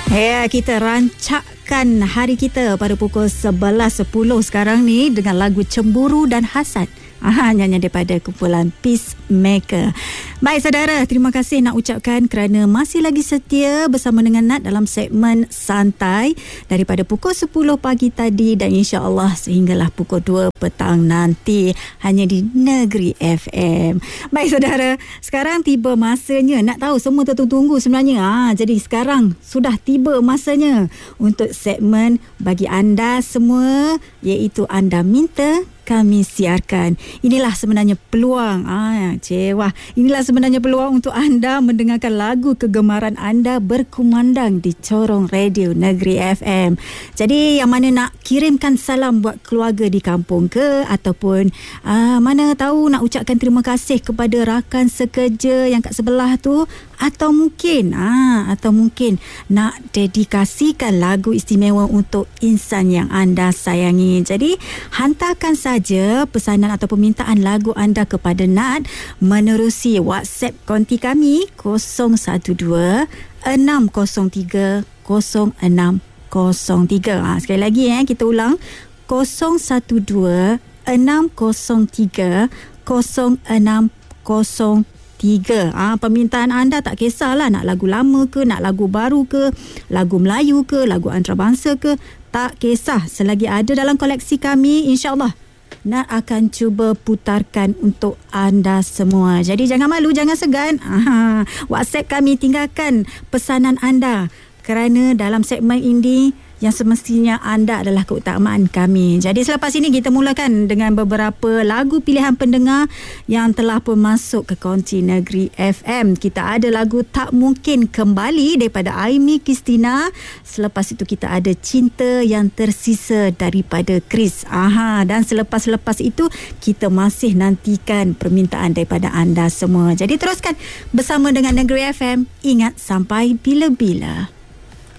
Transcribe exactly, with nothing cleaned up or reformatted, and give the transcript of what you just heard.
Ya, kita rancakkan hari kita pada pukul sebelas sepuluh sekarang ni dengan lagu Cemburu dan Hasad. Aha, nyanyi daripada kumpulan Peacemaker. Baik saudara, terima kasih nak ucapkan kerana masih lagi setia bersama dengan Nat dalam segmen Santai daripada pukul sepuluh pagi tadi dan insya-Allah sehinggalah pukul dua petang nanti hanya di Negeri F M. Baik saudara, sekarang tiba masanya, nak tahu semua tertunggu sebenarnya. Ah, jadi sekarang sudah tiba masanya untuk segmen bagi anda semua, iaitu anda minta kami siarkan. Inilah sebenarnya peluang. Ah, cewah. Inilah sebenarnya peluang untuk anda mendengarkan lagu kegemaran anda berkumandang di corong radio Negeri F M. Jadi yang mana nak kirimkan salam buat keluarga di kampung ke, ataupun ah, mana tahu nak ucapkan terima kasih kepada rakan sekerja yang kat sebelah tu, atau mungkin ah, atau mungkin nak dedikasikan lagu istimewa untuk insan yang anda sayangi. Jadi hantarkan saja pesanan atau permintaan lagu anda kepada Nat menerusi WhatsApp konti kami kosong satu dua enam kosong tiga kosong enam kosong tiga. Ha, sekali lagi eh, kita ulang kosong satu dua enam kosong tiga kosong enam kosong tiga. Ah, permintaan anda tak kisahlah nak lagu lama ke, nak lagu baru ke, lagu Melayu ke, lagu antarabangsa ke, tak kisah. Selagi ada dalam koleksi kami, insya-Allah Nat akan cuba putarkan untuk anda semua. Jadi jangan malu, jangan segan. Ah, WhatsApp kami, tinggalkan pesanan anda kerana dalam segmen ini yang semestinya anda adalah keutamaan kami. Jadi selepas ini kita mulakan dengan beberapa lagu pilihan pendengar yang telah pun masuk ke konti Negeri F M. Kita ada lagu Tak Mungkin Kembali daripada Aimee Christina. Selepas itu kita ada Cinta Yang Tersisa daripada Chris. Aha, dan selepas-lepas itu kita masih nantikan permintaan daripada anda semua. Jadi teruskan bersama dengan Negeri F M. Ingat sampai bila-bila.